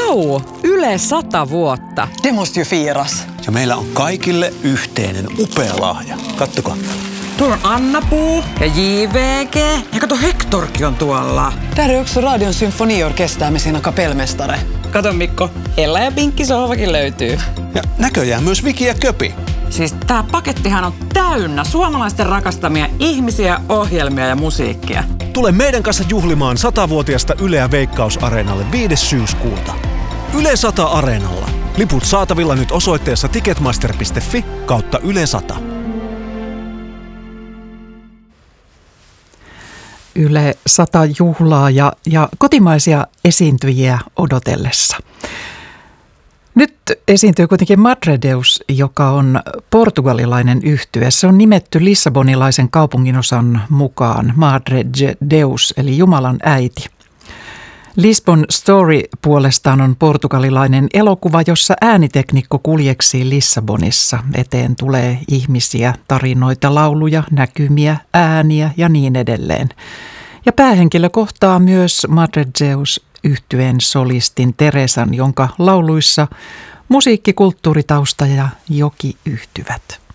Vau! Yle 100 vuotta. Det måste ju firas. Ja meillä on kaikille yhteinen upea lahja. Kattokaa. Tuolla on Anna-Puu ja JVG. Ja kato, Hektorkin on tuolla. Där är också Radion symfoniorkester med sina kapellmästare. Kato Mikko, Ella ja Pinkki sohvakin löytyy. Ja näköjään myös Viki ja Köpi. Siis tää pakettihan on täynnä suomalaisten rakastamia ihmisiä, ohjelmia ja musiikkia. Tule meidän kanssa juhlimaan 100-vuotiasta Yleä Veikkaus-areenalle 5. syyskuuta. Yle 100 Areenalla. Liput saatavilla nyt osoitteessa ticketmaster.fi/Yle 100. Yle 100 juhlaa ja kotimaisia esiintyjiä odotellessa. Nyt esiintyy kuitenkin Madre Deus, joka on portugalilainen yhtye. Se on nimetty lissabonilaisen kaupunginosan mukaan Madre Deus, eli Jumalan äiti. Lisbon Story puolestaan on portugalilainen elokuva, jossa ääniteknikko kuljeksii Lissabonissa. Eteen tulee ihmisiä, tarinoita, lauluja, näkymiä, ääniä ja niin edelleen. Ja päähenkilö kohtaa myös Madre Deus -yhtyeen solistin Teresan, jonka lauluissa musiikki, kulttuuritausta ja joki yhtyvät.